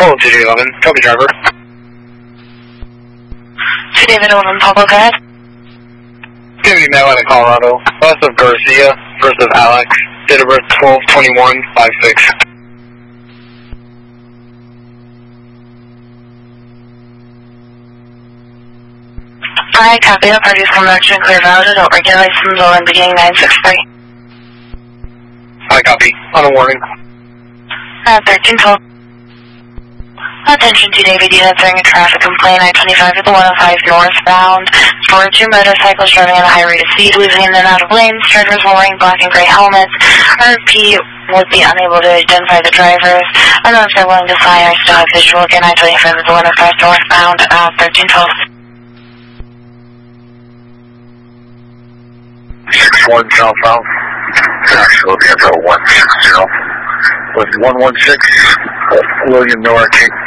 Hold 211, copy driver. 2 David 11, Pablo, go ahead. Activity Maryland, Colorado. Bus of Garcia versus Alex. Date of birth 12/21/56. Alright, copy. The party's coming out to clear valid. Adult regular license will end beginning 963. I copy. On a warning. 1312. Attention to David D. Answering a traffic complaint. I-25 to the 105 northbound. For 2 motorcycles driving at a high rate of speed, weaving in and out of lanes. Drivers wearing black and gray helmets. RP would be unable to identify the drivers. I don't know if they're willing to fly. I still have visual. Again, I-25 to the 105 northbound. 1312. 61 southbound. Actually, looking at 160 with 116 William Miller King.